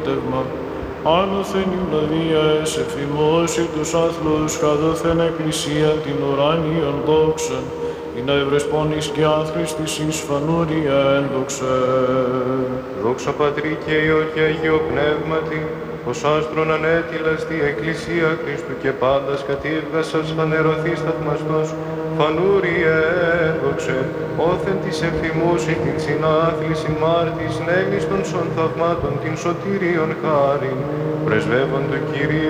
Άνωθεν η βλαβία εφημώσει τους άθλους, καδόθεν εκκλησία την ουράνιον δόξαν, η να ευρεσπώνεις και άθρηστης εις φανούρια ένδοξε. Δόξα Πατρί και Υιό και Αγίο Πνεύματι, ως άστρον ανέτειλας τη Εκκλησία Χριστού και πάντας κατήργασας φανερωθείς θαυμαστός, φανούριε ένδοξε, όθεν της εφημούσης την συνάθληση μάρτης, νέμις των σων θαυμάτων την σωτηρίων χάριν, πρεσβεύον το Κυρίο